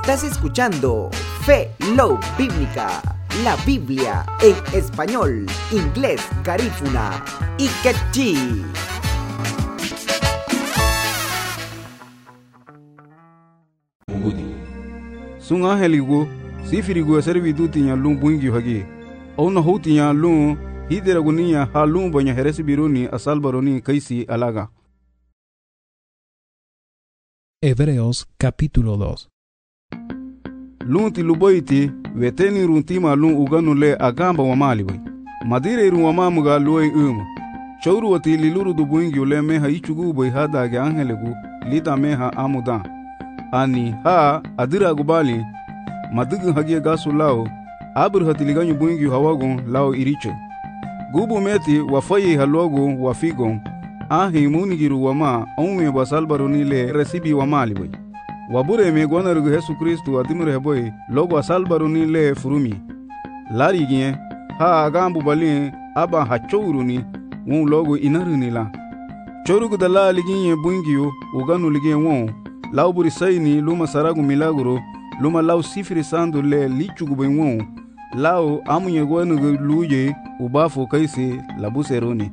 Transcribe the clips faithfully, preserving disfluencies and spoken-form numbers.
Estás escuchando Fe Love Bíblica, la Biblia en español, inglés, garífuna y quechí. Sun angeligo sifirigo servitu tinya lum bungi hagi ona hutinya lum hidera gunia halum banya heresi biruni asalbaroni kaisi alaga. Hebreos capítulo dos. Lum ti luboiti veteni runtima lum uganu le agamba wa malibai madire ru wa mamuga loi um chawru wati liluru du bungi le meha ichugu boy hada ga angelegu lita meha amuda ani ha adira gubali madugu hagie gasu lao abur hatiliganyu bungi hawagon lao iriche gubu meti wafayi halogo wafigon ahi munigiru wama onwe basalbaroni le resibi wa malibai wabure me gonarugu Yesu Kristu adimure boy logo asalbaroni le furumi lari gien ha agambu bali aba hachuruni won logo inaruni la chorugu dala liginye bungiyo uganu ligien won lauburi sayni luma saragu milagro luma lau sifiri sandu le lichugu benwon lau amunye gonugu luje ubafo kaisi labuseroni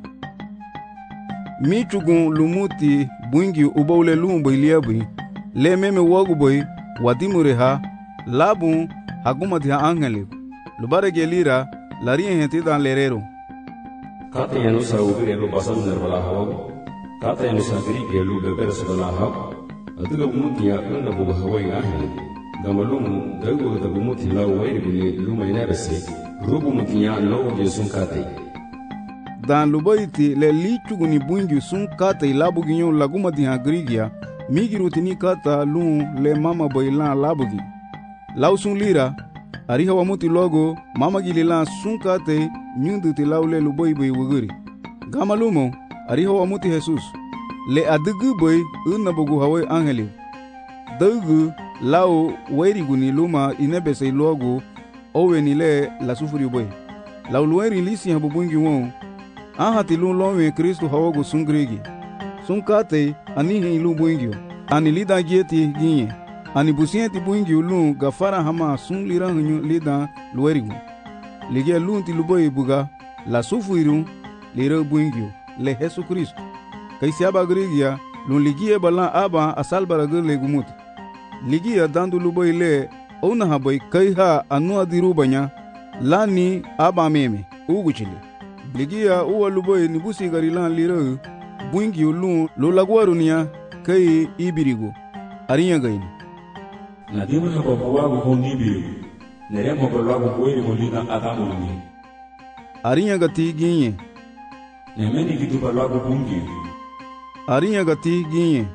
michugun lumuti bungi ubawle lumbo iliabi le meme wagu boy wadimure ha labu hagumati ha angeli lubare gelira larien henti dan lerero kata yanu sa ubire lo basam nervala hawagu kata yanu sa giri gelu beber sabala hawagu aduga umuti ya kana buga hawai ahli gamalumu dago dago muti lawo wayri buni luma inabese rubu muti ya lawo je sun kate dan lubaiti le lichuguni bungi sun kate labu ginyo laguma di agrigia migirutini kata lun le mama boilan labugi law sun lira ari hawa muti logo mama gilila sun kate nyundu ti lawle lubai boy wuguri gamalumu ari hawa muti Jesus le adugu boy unna bugu hawai angeli dugu lao wairiguni luma inebese logo oweni le la sufuri boy law lueri lisi habubungi won ahati lun lowe Kristo hawago sungrigi sunkate anihi lu buingio ani lida gieti ginye ani busienti buingio lu gafara hama sun lira hunyu lida luerigu ligia lunti luboy buga la sufuru lira buingio le Yesu Kristo kaisi aba grigia lun ligie bala aba asalbara gele gumut ligia dandu luboy le ona haboy kaiha anu adiru banya lani aba meme uguchile ligia uwa luboy nibusi garilan lira bungi ulun lo lagwarunia kai ibirigo arinya gaini na dimu na babu wagu hondibi neremo balagu kweli molina adamu ni arinya gati ginye nemeni kitu balagu bungi arinya gati ginye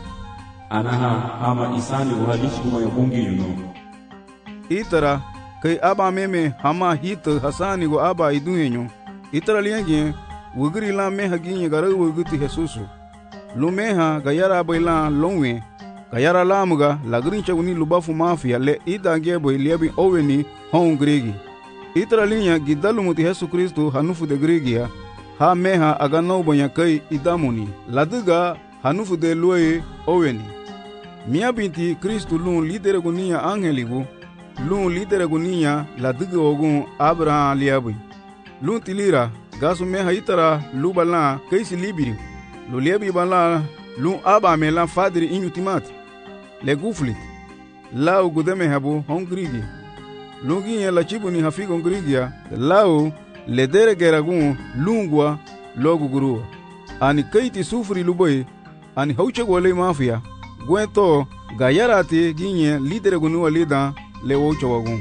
anaha ama isani uhalishi kuma ya bungi yuno itara kai aba meme hama hit hasani go aba iduhenyo itara lienge wugri la meha ginye gara wuguti Jesusu lumeha gayara baila longwe gayara lamuga lagrin chaguni lubafu mafia le idange boy liabi oweni hon gregi itra linya gidalu muti Yesu Kristo hanufu de gregia ha meha agano bonya kai idamuni laduga hanufu de loye oweni mia binti Kristo lun lidere gunia angeligu lun lidere gunia laduga ogun Abraham liabi lun tilira gasu meha itara lubala kaisi libiri lo liebi bala lu aba mela fadri inutimati le guflit lao gudeme habu hongrigi lungi la chibuni hafigo ngrigia lao le dere geragun lungwa logu guru ani kaiti sufri luboy ani hauche gole mafia gwento gayarati ginye lidere gunu walida le wocho wagun.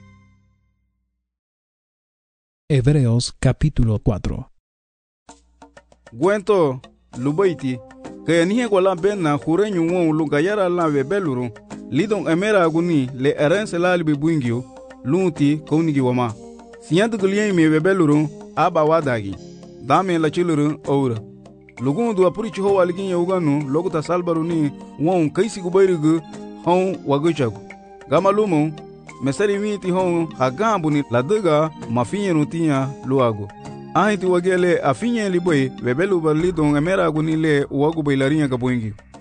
Hebreos capítulo cuatro. Gwento lubaiti que nihe gola benna hurenyu won lugayara la webeluru lidon emera aguni le erense la libe buingio lunti kaunigi wama siyandu gulien me webeluru aba wadagi dame la chiluru oura lugun du apuri chiho waligin yuganu loguta salbaruni won kaisi gubayrugu hon waguchagu gamalumo mesari miti hon hagambuni laduga mafinyeru tinya luago ahiti wagele afinye liboy webelu balidon emera aguni le wagu bailarinya gaboingi